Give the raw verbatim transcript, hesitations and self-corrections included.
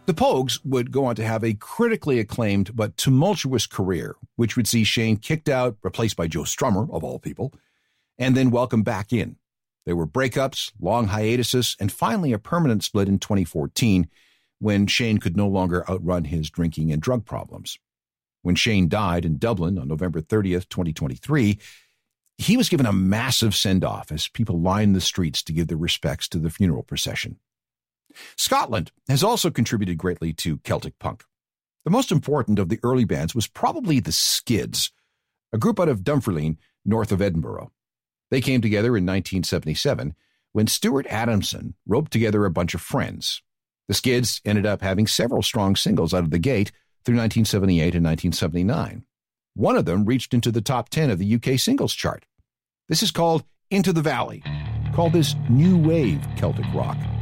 The Pogues would go on to have a critically acclaimed but tumultuous career, which would see Shane kicked out, replaced by Joe Strummer, of all people, and then welcomed back in. There were breakups, long hiatuses, and finally a permanent split in twenty fourteen when Shane could no longer outrun his drinking and drug problems. When Shane died in Dublin on November thirtieth, twenty twenty-three, he was given a massive send-off as people lined the streets to give their respects to the funeral procession. Scotland has also contributed greatly to Celtic punk. The most important of the early bands was probably the Skids, a group out of Dunfermline, north of Edinburgh. They came together in nineteen seventy-seven when Stuart Adamson roped together a bunch of friends. The Skids ended up having several strong singles out of the gate through nineteen seventy-eight and nineteen seventy-nine. One of them reached into the top ten of the U K singles chart. This is called Into the Valley. Call this new wave Celtic rock.